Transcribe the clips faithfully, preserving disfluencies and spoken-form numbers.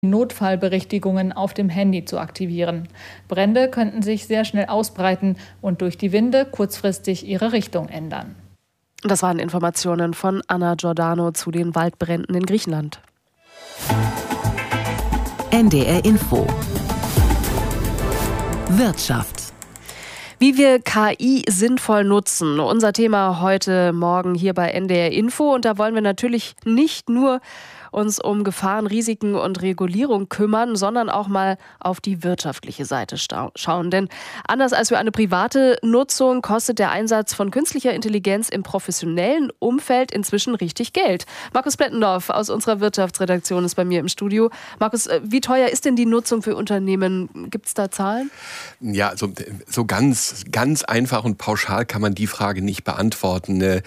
Notfallberichtigungen auf dem Handy zu aktivieren. Brände könnten sich sehr schnell ausbreiten und durch die Winde kurzfristig ihre Richtung ändern. Das waren Informationen von Anna Giordano zu den Waldbränden in Griechenland. N D R Info. Wirtschaft. Wie wir K I sinnvoll nutzen. Unser Thema heute Morgen hier bei N D R Info. Und da wollen wir natürlich nicht nur uns um Gefahren, Risiken und Regulierung kümmern, sondern auch mal auf die wirtschaftliche Seite schauen. Denn anders als für eine private Nutzung kostet der Einsatz von künstlicher Intelligenz im professionellen Umfeld inzwischen richtig Geld. Markus Plettendorf aus unserer Wirtschaftsredaktion ist bei mir im Studio. Markus, wie teuer ist denn die Nutzung für Unternehmen? Gibt es da Zahlen? Ja, also so ganz, ganz einfach und pauschal kann man die Frage nicht beantworten.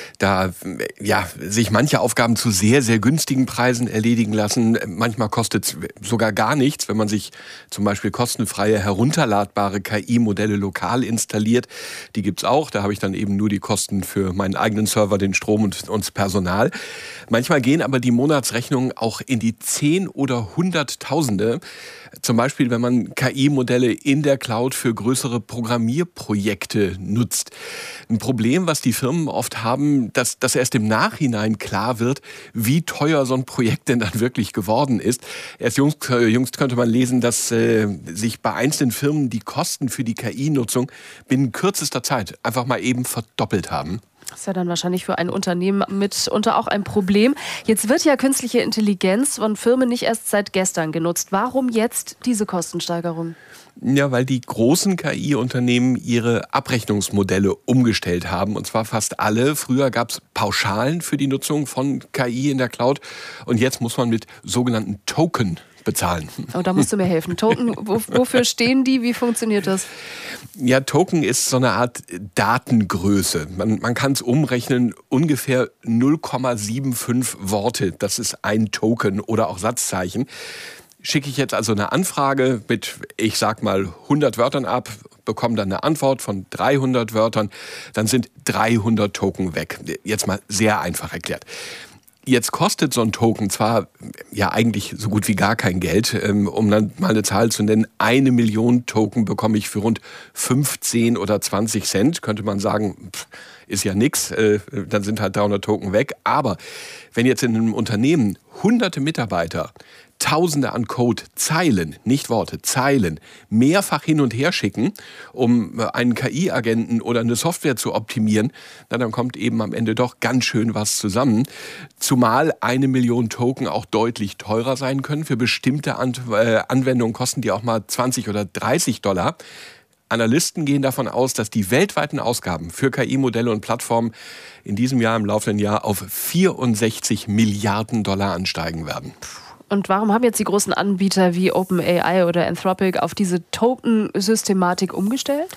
Da ja, sich manche Aufgaben zu sehr, sehr günstigen Preisen erledigen lassen. Manchmal kostet es sogar gar nichts, wenn man sich zum Beispiel kostenfreie, herunterladbare K I-Modelle lokal installiert. Die gibt's auch. Da habe ich dann eben nur die Kosten für meinen eigenen Server, den Strom und, und das Personal. Manchmal gehen aber die Monatsrechnungen auch in die Zehn- oder Hunderttausende. Zum Beispiel, wenn man K I-Modelle in der Cloud für größere Programmierprojekte nutzt. Ein Problem, was die Firmen oft haben, dass, dass erst im Nachhinein klar wird, wie teuer so ein Projekt denn dann wirklich geworden ist. Erst jüngst, jüngst könnte man lesen, dass äh, sich bei einzelnen Firmen die Kosten für die K I-Nutzung binnen kürzester Zeit einfach mal eben verdoppelt haben. Das ist ja dann wahrscheinlich für ein Unternehmen mitunter auch ein Problem. Jetzt wird ja künstliche Intelligenz von Firmen nicht erst seit gestern genutzt. Warum jetzt diese Kostensteigerung? Ja, weil die großen K I-Unternehmen ihre Abrechnungsmodelle umgestellt haben. Und zwar fast alle. Früher gab es Pauschalen für die Nutzung von K I in der Cloud. Und jetzt muss man mit sogenannten Token bezahlen. Oh, da musst du mir helfen. Token, wofür stehen die? Wie funktioniert das? Ja, Token ist so eine Art Datengröße. Man, man kann es umrechnen, ungefähr null Komma fünfundsiebzig Worte. Das ist ein Token oder auch Satzzeichen. Schicke ich jetzt also eine Anfrage mit, ich sag mal, hundert Wörtern ab, bekomme dann eine Antwort von dreihundert Wörtern, dann sind dreihundert Token weg. Jetzt mal sehr einfach erklärt. Jetzt kostet so ein Token zwar ja eigentlich so gut wie gar kein Geld, um dann mal eine Zahl zu nennen. Eine Million Token bekomme ich für rund fünfzehn oder zwanzig Cent. Könnte man sagen, pff, ist ja nix, äh, dann sind halt dreihundert Token weg. Aber wenn jetzt in einem Unternehmen hunderte Mitarbeiter Tausende an Code, Zeilen, nicht Worte, Zeilen, mehrfach hin und her schicken, um einen K I-Agenten oder eine Software zu optimieren, na, dann kommt eben am Ende doch ganz schön was zusammen. Zumal eine Million Token auch deutlich teurer sein können. Für bestimmte An- äh, Anwendungen kosten die auch mal zwanzig oder dreißig Dollar. Analysten gehen davon aus, dass die weltweiten Ausgaben für K I-Modelle und Plattformen in diesem Jahr, im laufenden Jahr, auf vierundsechzig Milliarden Dollar ansteigen werden. Und warum haben jetzt die großen Anbieter wie OpenAI oder Anthropic auf diese Token-Systematik umgestellt?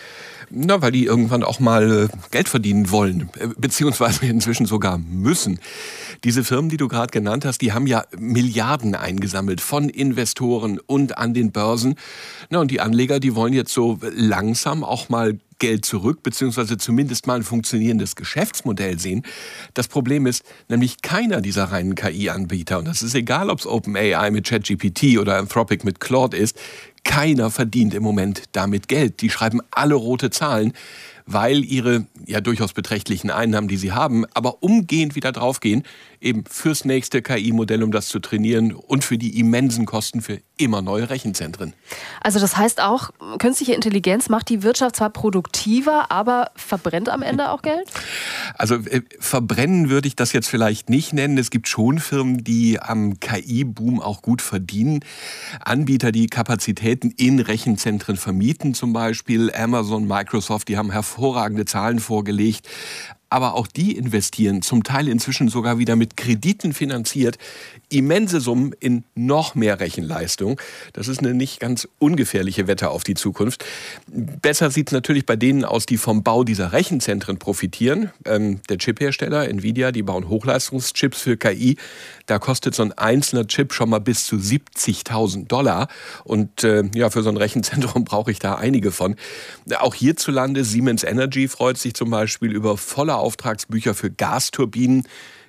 Na, weil die irgendwann auch mal Geld verdienen wollen, beziehungsweise inzwischen sogar müssen. Diese Firmen, die du gerade genannt hast, die haben ja Milliarden eingesammelt von Investoren und an den Börsen. Na, und die Anleger, die wollen jetzt so langsam auch mal Geld zurück, beziehungsweise zumindest mal ein funktionierendes Geschäftsmodell sehen. Das Problem ist nämlich keiner dieser reinen K I-Anbieter, und das ist egal, ob es OpenAI mit ChatGPT oder Anthropic mit Claude ist, keiner verdient im Moment damit Geld. Die schreiben alle rote Zahlen, weil ihre ja durchaus beträchtlichen Einnahmen, die sie haben, aber umgehend wieder draufgehen, eben fürs nächste K I-Modell, um das zu trainieren und für die immensen Kosten für immer neue Rechenzentren. Also das heißt auch, künstliche Intelligenz macht die Wirtschaft zwar produktiver, aber verbrennt am Ende auch Geld? Also äh, verbrennen würde ich das jetzt vielleicht nicht nennen. Es gibt schon Firmen, die am K I-Boom auch gut verdienen. Anbieter, die Kapazitäten in Rechenzentren vermieten, zum Beispiel Amazon, Microsoft, die haben hervorragende Zahlen vorgelegt. Aber auch die investieren, zum Teil inzwischen sogar wieder mit Krediten finanziert, immense Summen in noch mehr Rechenleistung. Das ist eine nicht ganz ungefährliche Wette auf die Zukunft. Besser sieht es natürlich bei denen aus, die vom Bau dieser Rechenzentren profitieren. Ähm, der Chiphersteller Nvidia, die bauen Hochleistungschips für K I. Da kostet so ein einzelner Chip schon mal bis zu siebzigtausend Dollar. Und äh, ja, für so ein Rechenzentrum brauche ich da einige von. Auch hierzulande, Siemens Energy freut sich zum Beispiel über volle Auftragsbücher für Gasturbinen.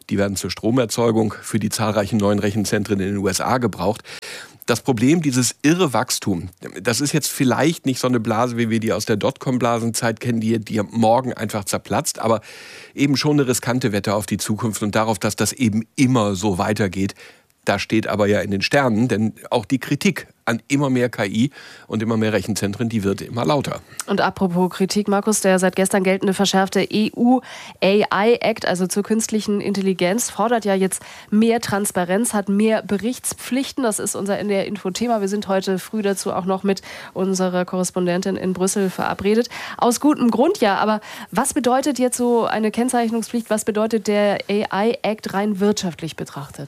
Die werden zur Stromerzeugung für die zahlreichen neuen Rechenzentren in den U S A gebraucht. Das Problem, dieses irre Wachstum, das ist jetzt vielleicht nicht so eine Blase, wie wir die aus der Dotcom-Blasenzeit kennen, die, die morgen einfach zerplatzt, aber eben schon eine riskante Wette auf die Zukunft und darauf, dass das eben immer so weitergeht. Da steht aber ja in den Sternen, denn auch die Kritik an immer mehr K I und immer mehr Rechenzentren, die wird immer lauter. Und apropos Kritik, Markus, der seit gestern geltende verschärfte E U-A I-Act, also zur künstlichen Intelligenz, fordert ja jetzt mehr Transparenz, hat mehr Berichtspflichten. Das ist unser N D R-Info-Thema. Wir sind heute früh dazu auch noch mit unserer Korrespondentin in Brüssel verabredet. Aus gutem Grund ja, aber was bedeutet jetzt so eine Kennzeichnungspflicht, was bedeutet der A I-Act rein wirtschaftlich betrachtet?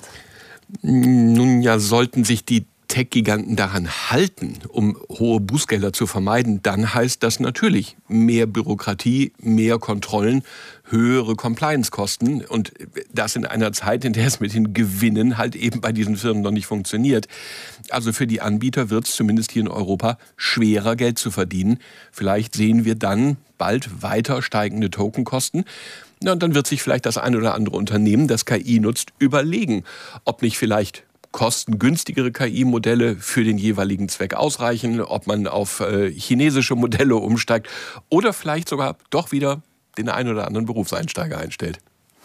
Nun ja, sollten sich die Tech-Giganten daran halten, um hohe Bußgelder zu vermeiden, dann heißt das natürlich mehr Bürokratie, mehr Kontrollen, höhere Compliance-Kosten und das in einer Zeit, in der es mit den Gewinnen halt eben bei diesen Firmen noch nicht funktioniert. Also für die Anbieter wird es zumindest hier in Europa schwerer, Geld zu verdienen. Vielleicht sehen wir dann bald weiter steigende Tokenkosten. Ja, und dann wird sich vielleicht das ein oder andere Unternehmen, das K I nutzt, überlegen, ob nicht vielleicht kostengünstigere K I-Modelle für den jeweiligen Zweck ausreichen, ob man auf äh, chinesische Modelle umsteigt oder vielleicht sogar doch wieder den ein oder anderen Berufseinsteiger einstellt.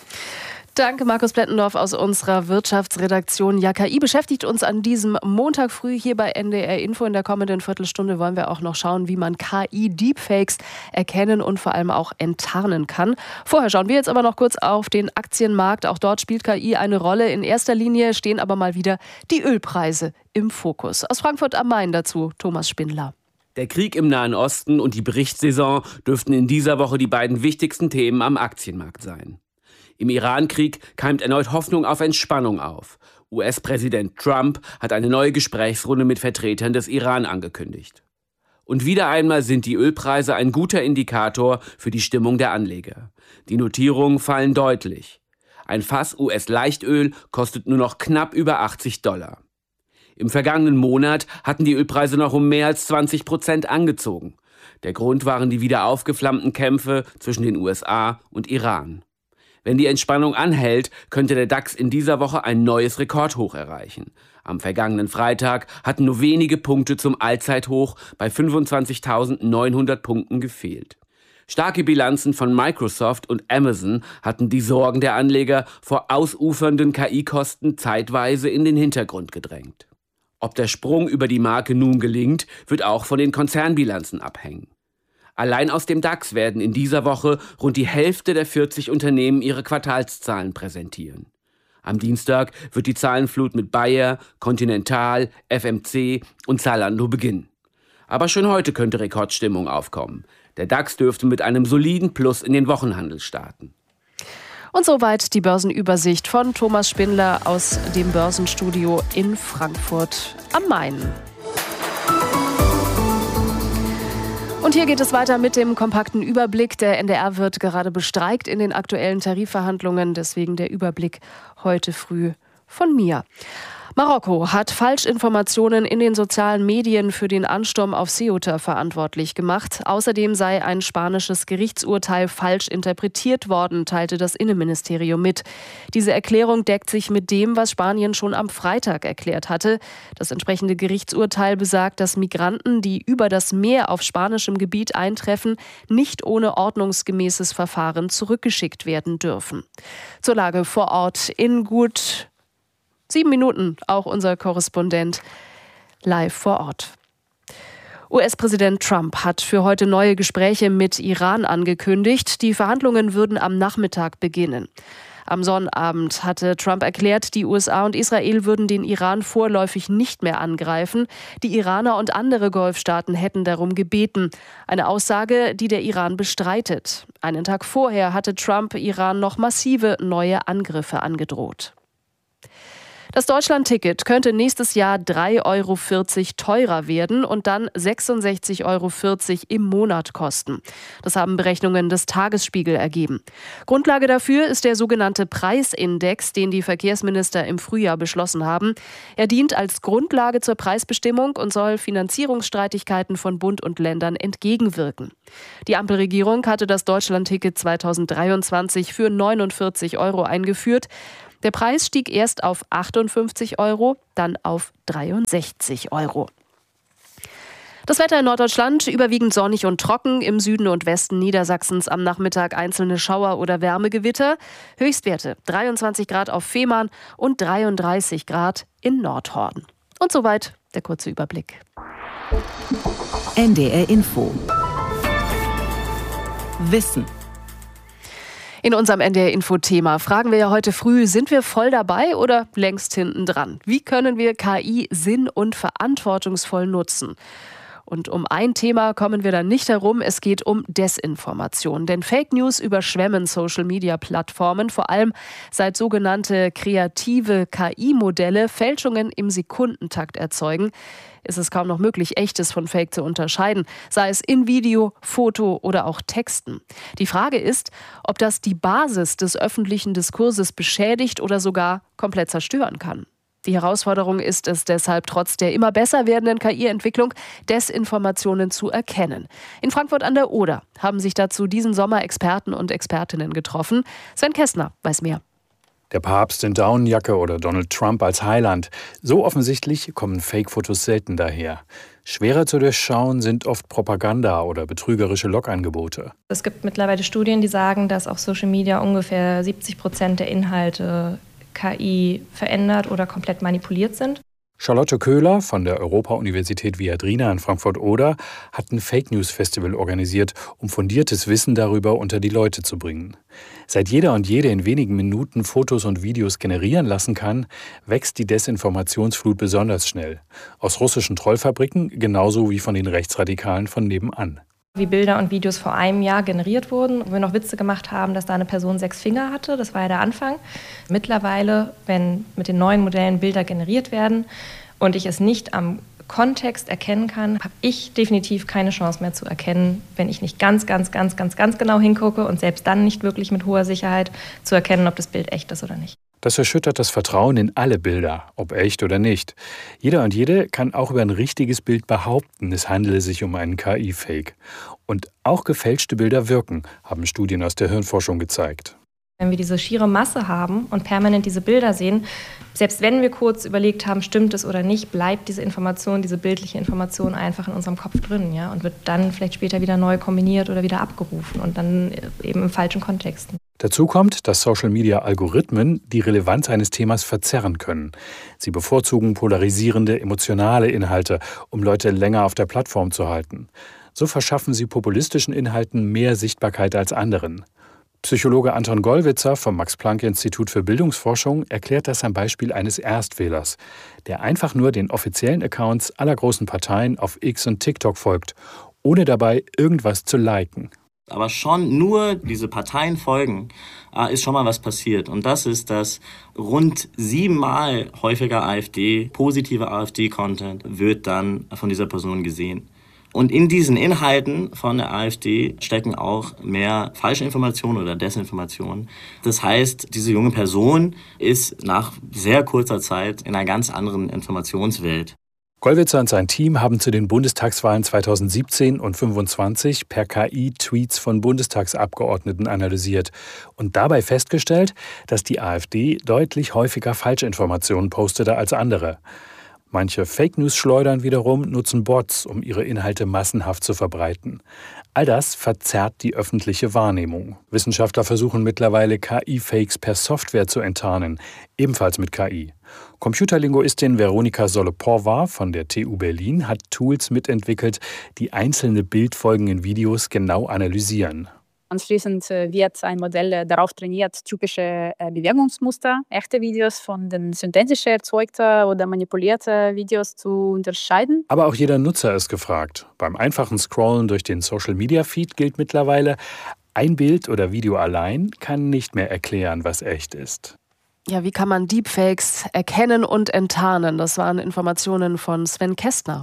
Danke, Markus Plettendorf aus unserer Wirtschaftsredaktion. Ja, K I beschäftigt uns an diesem Montag früh hier bei N D R Info. In der kommenden Viertelstunde wollen wir auch noch schauen, wie man K I-Deepfakes erkennen und vor allem auch enttarnen kann. Vorher schauen wir jetzt aber noch kurz auf den Aktienmarkt. Auch dort spielt K I eine Rolle. In erster Linie stehen aber mal wieder die Ölpreise im Fokus. Aus Frankfurt am Main dazu Thomas Spindler. Der Krieg im Nahen Osten und die Berichtssaison dürften in dieser Woche die beiden wichtigsten Themen am Aktienmarkt sein. Im Iran-Krieg keimt erneut Hoffnung auf Entspannung auf. U S-Präsident Trump hat eine neue Gesprächsrunde mit Vertretern des Iran angekündigt. Und wieder einmal sind die Ölpreise ein guter Indikator für die Stimmung der Anleger. Die Notierungen fallen deutlich. Ein Fass U S-Leichtöl kostet nur noch knapp über achtzig Dollar. Im vergangenen Monat hatten die Ölpreise noch um mehr als zwanzig Prozent angezogen. Der Grund waren die wieder aufgeflammten Kämpfe zwischen den U S A und Iran. Wenn die Entspannung anhält, könnte der DAX in dieser Woche ein neues Rekordhoch erreichen. Am vergangenen Freitag hatten nur wenige Punkte zum Allzeithoch bei fünfundzwanzigtausendneunhundert Punkten gefehlt. Starke Bilanzen von Microsoft und Amazon hatten die Sorgen der Anleger vor ausufernden K I-Kosten zeitweise in den Hintergrund gedrängt. Ob der Sprung über die Marke nun gelingt, wird auch von den Konzernbilanzen abhängen. Allein aus dem DAX werden in dieser Woche rund die Hälfte der vierzig Unternehmen ihre Quartalszahlen präsentieren. Am Dienstag wird die Zahlenflut mit Bayer, Continental, F M C und Zalando beginnen. Aber schon heute könnte Rekordstimmung aufkommen. Der DAX dürfte mit einem soliden Plus in den Wochenhandel starten. Und soweit die Börsenübersicht von Thomas Spindler aus dem Börsenstudio in Frankfurt am Main. Und hier geht es weiter mit dem kompakten Überblick. Der N D R wird gerade bestreikt in den aktuellen Tarifverhandlungen. Deswegen der Überblick heute früh von mir. Marokko hat Falschinformationen in den sozialen Medien für den Ansturm auf Ceuta verantwortlich gemacht. Außerdem sei ein spanisches Gerichtsurteil falsch interpretiert worden, teilte das Innenministerium mit. Diese Erklärung deckt sich mit dem, was Spanien schon am Freitag erklärt hatte. Das entsprechende Gerichtsurteil besagt, dass Migranten, die über das Meer auf spanischem Gebiet eintreffen, nicht ohne ordnungsgemäßes Verfahren zurückgeschickt werden dürfen. Zur Lage vor Ort in gut Sieben Minuten, auch unser Korrespondent live vor Ort. U S-Präsident Trump hat für heute neue Gespräche mit Iran angekündigt. Die Verhandlungen würden am Nachmittag beginnen. Am Sonnabend hatte Trump erklärt, die U S A und Israel würden den Iran vorläufig nicht mehr angreifen. Die Iraner und andere Golfstaaten hätten darum gebeten. Eine Aussage, die der Iran bestreitet. Einen Tag vorher hatte Trump Iran noch massive neue Angriffe angedroht. Das Deutschland-Ticket könnte nächstes Jahr drei Euro vierzig teurer werden und dann sechsundsechzig Euro vierzig im Monat kosten. Das haben Berechnungen des Tagesspiegel ergeben. Grundlage dafür ist der sogenannte Preisindex, den die Verkehrsminister im Frühjahr beschlossen haben. Er dient als Grundlage zur Preisbestimmung und soll Finanzierungsstreitigkeiten von Bund und Ländern entgegenwirken. Die Ampelregierung hatte das Deutschland-Ticket zweitausenddreiundzwanzig für neunundvierzig Euro eingeführt. Der Preis stieg erst auf achtundfünfzig Euro, dann auf dreiundsechzig Euro. Das Wetter in Norddeutschland überwiegend sonnig und trocken, im Süden und Westen Niedersachsens am Nachmittag einzelne Schauer oder Wärmegewitter. Höchstwerte dreiundzwanzig Grad auf Fehmarn und dreiunddreißig Grad in Nordhorn. Und soweit der kurze Überblick. N D R Info. Wissen. In unserem N D R-Info-Thema fragen wir ja heute früh, sind wir voll dabei oder längst hinten dran? Wie können wir K I sinn- und verantwortungsvoll nutzen? Und um ein Thema kommen wir dann nicht herum, es geht um Desinformation. Denn Fake News überschwemmen Social-Media-Plattformen, vor allem seit sogenannte kreative K I-Modelle Fälschungen im Sekundentakt erzeugen. Ist es kaum noch möglich, Echtes von Fake zu unterscheiden, sei es in Video, Foto oder auch Texten. Die Frage ist, ob das die Basis des öffentlichen Diskurses beschädigt oder sogar komplett zerstören kann. Die Herausforderung ist es deshalb, trotz der immer besser werdenden K I-Entwicklung Desinformationen zu erkennen. In Frankfurt an der Oder haben sich dazu diesen Sommer Experten und Expertinnen getroffen. Sven Kessner weiß mehr. Der Papst in Daunenjacke oder Donald Trump als Heiland. So offensichtlich kommen Fake-Fotos selten daher. Schwerer zu durchschauen sind oft Propaganda oder betrügerische Logangebote. Es gibt mittlerweile Studien, die sagen, dass auf Social Media ungefähr siebzig Prozent der Inhalte K I verändert oder komplett manipuliert sind. Charlotte Köhler von der Europa-Universität Viadrina in Frankfurt-Oder hat ein Fake-News-Festival organisiert, um fundiertes Wissen darüber unter die Leute zu bringen. Seit jeder und jede in wenigen Minuten Fotos und Videos generieren lassen kann, wächst die Desinformationsflut besonders schnell. Aus russischen Trollfabriken genauso wie von den Rechtsradikalen von nebenan. Wie Bilder und Videos vor einem Jahr generiert wurden, wo wir noch Witze gemacht haben, dass da eine Person sechs Finger hatte. Das war ja der Anfang. Mittlerweile, wenn mit den neuen Modellen Bilder generiert werden und ich es nicht am Kontext erkennen kann, habe ich definitiv keine Chance mehr zu erkennen, wenn ich nicht ganz, ganz, ganz, ganz, ganz genau hingucke und selbst dann nicht wirklich mit hoher Sicherheit zu erkennen, ob das Bild echt ist oder nicht. Das erschüttert das Vertrauen in alle Bilder, ob echt oder nicht. Jeder und jede kann auch über ein richtiges Bild behaupten, es handele sich um einen K I-Fake. Und auch gefälschte Bilder wirken, haben Studien aus der Hirnforschung gezeigt. Wenn wir diese schiere Masse haben und permanent diese Bilder sehen, selbst wenn wir kurz überlegt haben, stimmt es oder nicht, bleibt diese Information, diese bildliche Information einfach in unserem Kopf drin, ja, und wird dann vielleicht später wieder neu kombiniert oder wieder abgerufen und dann eben im falschen Kontext. Dazu kommt, dass Social-Media-Algorithmen die Relevanz eines Themas verzerren können. Sie bevorzugen polarisierende, emotionale Inhalte, um Leute länger auf der Plattform zu halten. So verschaffen sie populistischen Inhalten mehr Sichtbarkeit als anderen. Psychologe Anton Gollwitzer vom Max-Planck-Institut für Bildungsforschung erklärt das am Beispiel eines Erstwählers, der einfach nur den offiziellen Accounts aller großen Parteien auf X und TikTok folgt, ohne dabei irgendwas zu liken. Aber schon nur diese Parteien folgen, äh, ist schon mal was passiert. Und das ist, dass rund siebenmal häufiger AfD, positive AfD-Content wird dann von dieser Person gesehen. Und in diesen Inhalten von der AfD stecken auch mehr falsche Informationen oder Desinformationen. Das heißt, diese junge Person ist nach sehr kurzer Zeit in einer ganz anderen Informationswelt. Gollwitzer und sein Team haben zu den Bundestagswahlen zweitausendsiebzehn und fünfundzwanzig per K I Tweets von Bundestagsabgeordneten analysiert und dabei festgestellt, dass die AfD deutlich häufiger Falschinformationen postete als andere. Manche Fake-News-Schleudern wiederum nutzen Bots, um ihre Inhalte massenhaft zu verbreiten. All das verzerrt die öffentliche Wahrnehmung. Wissenschaftler versuchen mittlerweile, K I-Fakes per Software zu enttarnen, ebenfalls mit K I. Computerlinguistin Veronika Soloporva von der T U Berlin hat Tools mitentwickelt, die einzelne Bildfolgen in Videos genau analysieren. Anschließend wird ein Modell darauf trainiert, typische Bewegungsmuster, echte Videos von den synthetisch erzeugten oder manipulierten Videos zu unterscheiden. Aber auch jeder Nutzer ist gefragt. Beim einfachen Scrollen durch den Social-Media-Feed gilt mittlerweile, ein Bild oder Video allein kann nicht mehr erklären, was echt ist. Ja, wie kann man Deepfakes erkennen und enttarnen? Das waren Informationen von Sven Kästner.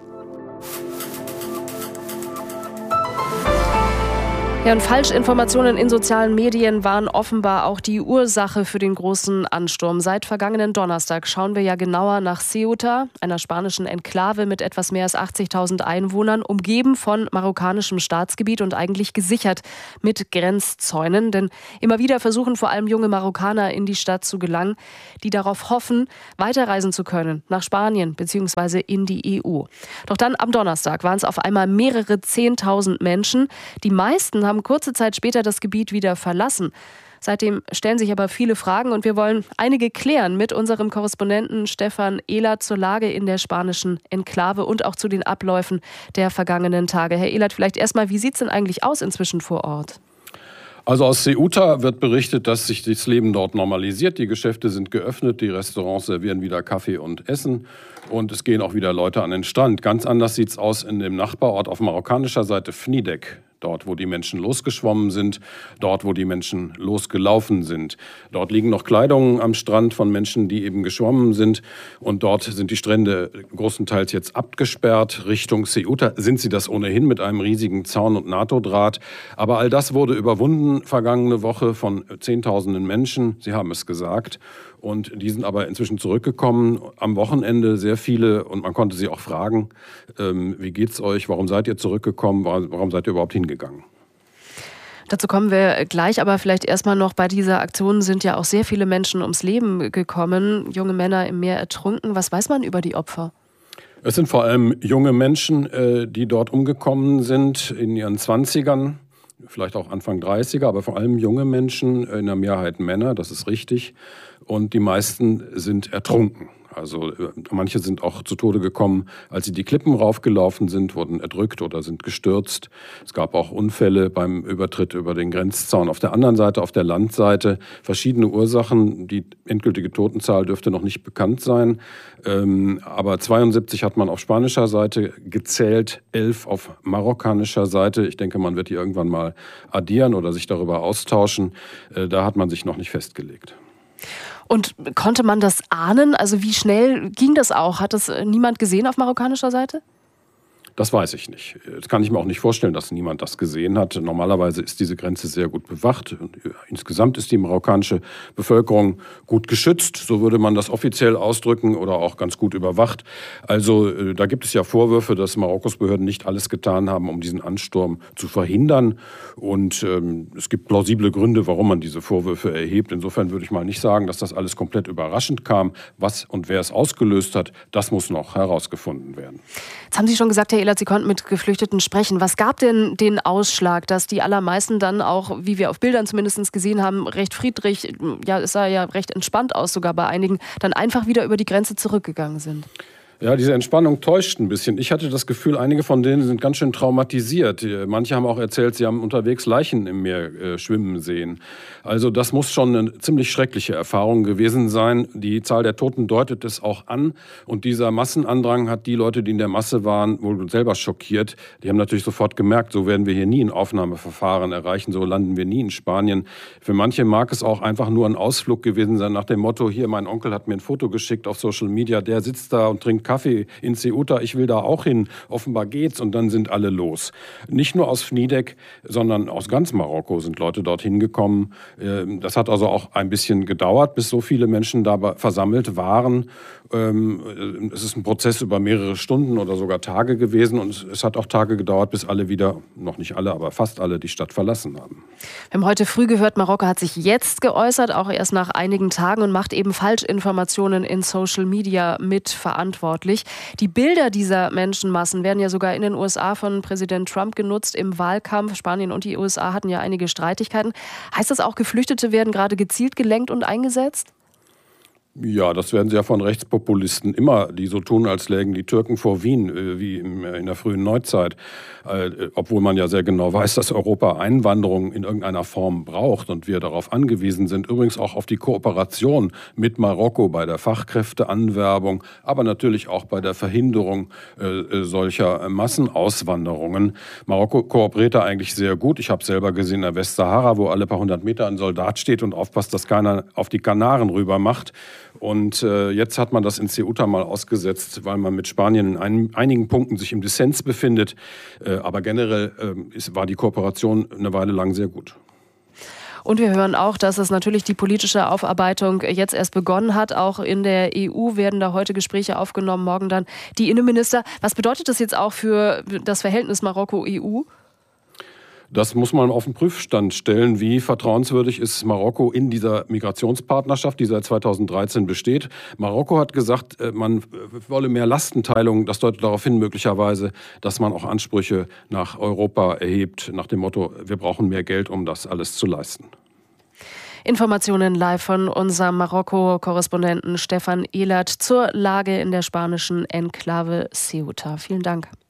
Ja, und Falschinformationen in sozialen Medien waren offenbar auch die Ursache für den großen Ansturm. Seit vergangenen Donnerstag schauen wir ja genauer nach Ceuta, einer spanischen Enklave mit etwas mehr als achtzigtausend Einwohnern, umgeben von marokkanischem Staatsgebiet und eigentlich gesichert mit Grenzzäunen. Denn immer wieder versuchen vor allem junge Marokkaner in die Stadt zu gelangen, die darauf hoffen, weiterreisen zu können nach Spanien bzw. in die E U. Doch dann am Donnerstag waren es auf einmal mehrere Zehntausend Menschen. Die meisten haben kurze Zeit später das Gebiet wieder verlassen. Seitdem stellen sich aber viele Fragen und wir wollen einige klären mit unserem Korrespondenten Stefan Ehlert zur Lage in der spanischen Enklave und auch zu den Abläufen der vergangenen Tage. Herr Ehlert, vielleicht erstmal, wie sieht es denn eigentlich aus inzwischen vor Ort? Also aus Ceuta wird berichtet, dass sich das Leben dort normalisiert. Die Geschäfte sind geöffnet, die Restaurants servieren wieder Kaffee und Essen und es gehen auch wieder Leute an den Strand. Ganz anders sieht es aus in dem Nachbarort auf marokkanischer Seite Fnidek. Dort, wo die Menschen losgeschwommen sind, dort, wo die Menschen losgelaufen sind. Dort liegen noch Kleidungen am Strand von Menschen, die eben geschwommen sind. Und dort sind die Strände großenteils jetzt abgesperrt. Richtung Ceuta sind sie das ohnehin mit einem riesigen Zaun und NATO-Draht. Aber all das wurde überwunden vergangene Woche von Zehntausenden Menschen. Sie haben es gesagt. Und die sind aber inzwischen zurückgekommen. Am Wochenende sehr viele. Und man konnte sie auch fragen, ähm, wie geht's euch? Warum seid ihr zurückgekommen? Warum seid ihr überhaupt hingegangen? Dazu kommen wir gleich, aber vielleicht erstmal noch, bei dieser Aktion sind ja auch sehr viele Menschen ums Leben gekommen. Junge Männer im Meer ertrunken. Was weiß man über die Opfer? Es sind vor allem junge Menschen, die dort umgekommen sind, in ihren Zwanzigern. Vielleicht auch Anfang dreißiger, aber vor allem junge Menschen, in der Mehrheit Männer, das ist richtig. Und die meisten sind ertrunken. Also manche sind auch zu Tode gekommen, als sie die Klippen raufgelaufen sind, wurden erdrückt oder sind gestürzt. Es gab auch Unfälle beim Übertritt über den Grenzzaun. Auf der anderen Seite, auf der Landseite, verschiedene Ursachen. Die endgültige Totenzahl dürfte noch nicht bekannt sein. Ähm, aber zweiundsiebzig hat man auf spanischer Seite gezählt, elf auf marokkanischer Seite. Ich denke, man wird die irgendwann mal addieren oder sich darüber austauschen. Äh, da hat man sich noch nicht festgelegt. Und konnte man das ahnen? Also wie schnell ging das auch? Hat das niemand gesehen auf marokkanischer Seite? Das weiß ich nicht. Das kann ich mir auch nicht vorstellen, dass niemand das gesehen hat. Normalerweise ist diese Grenze sehr gut bewacht. Insgesamt ist die marokkanische Bevölkerung gut geschützt, so würde man das offiziell ausdrücken, oder auch ganz gut überwacht. Also da gibt es ja Vorwürfe, dass Marokkos Behörden nicht alles getan haben, um diesen Ansturm zu verhindern. Und ähm, es gibt plausible Gründe, warum man diese Vorwürfe erhebt. Insofern würde ich mal nicht sagen, dass das alles komplett überraschend kam. Was und wer es ausgelöst hat, das muss noch herausgefunden werden. Jetzt haben Sie schon gesagt, Herr Ehlert, Sie konnten mit Geflüchteten sprechen. Was gab denn den Ausschlag, dass die allermeisten dann auch, wie wir auf Bildern zumindest gesehen haben, recht friedlich, ja, es sah ja recht entspannt aus sogar bei einigen, dann einfach wieder über die Grenze zurückgegangen sind? Ja, diese Entspannung täuscht ein bisschen. Ich hatte das Gefühl, einige von denen sind ganz schön traumatisiert. Manche haben auch erzählt, sie haben unterwegs Leichen im Meer äh, schwimmen sehen. Also das muss schon eine ziemlich schreckliche Erfahrung gewesen sein. Die Zahl der Toten deutet es auch an. Und dieser Massenandrang hat die Leute, die in der Masse waren, wohl selber schockiert. Die haben natürlich sofort gemerkt, so werden wir hier nie ein Aufnahmeverfahren erreichen, so landen wir nie in Spanien. Für manche mag es auch einfach nur ein Ausflug gewesen sein nach dem Motto, hier, mein Onkel hat mir ein Foto geschickt auf Social Media, der sitzt da und trinkt Kaffee in Ceuta, ich will da auch hin. Offenbar geht's und dann sind alle los. Nicht nur aus Fnidek, sondern aus ganz Marokko sind Leute dorthin gekommen. Das hat also auch ein bisschen gedauert, bis so viele Menschen da versammelt waren. Es ist ein Prozess über mehrere Stunden oder sogar Tage gewesen und es hat auch Tage gedauert, bis alle wieder, noch nicht alle, aber fast alle die Stadt verlassen haben. Wir haben heute früh gehört, Marokko hat sich jetzt geäußert, auch erst nach einigen Tagen, und macht eben Falschinformationen in Social Media mit verantwortlich. Die Bilder dieser Menschenmassen werden ja sogar in den U S A von Präsident Trump genutzt im Wahlkampf. Spanien und die U S A hatten ja einige Streitigkeiten. Heißt das auch, Geflüchtete werden gerade gezielt gelenkt und eingesetzt? Ja, das werden sie ja von Rechtspopulisten immer, die so tun, als lägen die Türken vor Wien, wie in der frühen Neuzeit. Obwohl man ja sehr genau weiß, dass Europa Einwanderung in irgendeiner Form braucht und wir darauf angewiesen sind. Übrigens auch auf die Kooperation mit Marokko bei der Fachkräfteanwerbung, aber natürlich auch bei der Verhinderung solcher Massenauswanderungen. Marokko kooperiert da eigentlich sehr gut. Ich habe selber gesehen in der Westsahara, wo alle paar hundert Meter ein Soldat steht und aufpasst, dass keiner auf die Kanaren rüber macht. Und äh, jetzt hat man das in Ceuta mal ausgesetzt, weil man mit Spanien in ein, einigen Punkten sich im Dissens befindet. Äh, aber generell äh, ist, war die Kooperation eine Weile lang sehr gut. Und wir hören auch, dass es natürlich die politische Aufarbeitung jetzt erst begonnen hat. Auch in der E U werden da heute Gespräche aufgenommen, morgen dann die Innenminister. Was bedeutet das jetzt auch für das Verhältnis Marokko-E U? Das muss man auf den Prüfstand stellen. Wie vertrauenswürdig ist Marokko in dieser Migrationspartnerschaft, die seit zweitausenddreizehn besteht? Marokko hat gesagt, man wolle mehr Lastenteilung. Das deutet darauf hin, möglicherweise, dass man auch Ansprüche nach Europa erhebt, nach dem Motto, wir brauchen mehr Geld, um das alles zu leisten. Informationen live von unserem Marokko-Korrespondenten Stefan Ehlert zur Lage in der spanischen Enklave Ceuta. Vielen Dank.